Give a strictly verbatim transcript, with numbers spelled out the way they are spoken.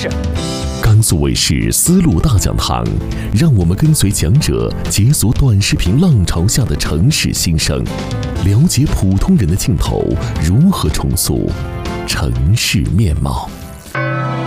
市。 甘肃卫视丝路大讲堂，让我们跟随讲者解锁短视频浪潮下的城市心声，了解普通人的镜头如何重塑城市面貌。